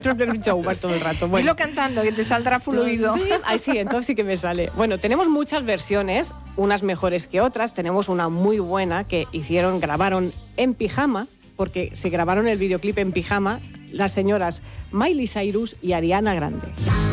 showbar todo el rato. Bueno. Dilo cantando, que te saldrá fluido. Ay, sí, entonces sí que me sale. Bueno, tenemos muchas versiones, unas mejores que otras. Tenemos una muy buena que grabaron en pijama, porque se grabaron el videoclip en pijama las señoras Miley Cyrus y Ariana Grande.